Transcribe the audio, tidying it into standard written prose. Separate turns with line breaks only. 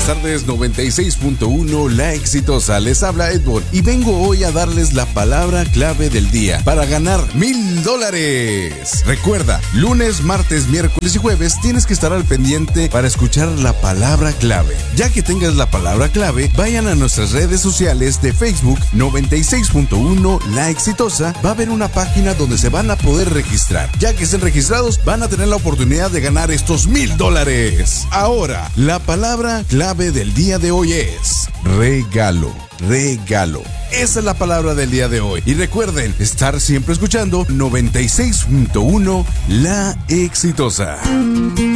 buenas tardes, 96.1 La Exitosa. Les habla Edward y vengo hoy a darles la palabra clave del día para ganar $1000. Recuerda, lunes, martes, miércoles y jueves tienes que estar al pendiente para escuchar la palabra clave. Ya que tengas la palabra clave, vayan a nuestras redes sociales de Facebook 96.1 La Exitosa. Va a haber una página donde se van a poder registrar. Ya que estén registrados, van a tener la oportunidad de ganar estos $1000. Ahora, la palabra clave del día de hoy es regalo. Regalo. Esa es la palabra del día de hoy. Y recuerden, estar siempre escuchando 96.1 La Exitosa.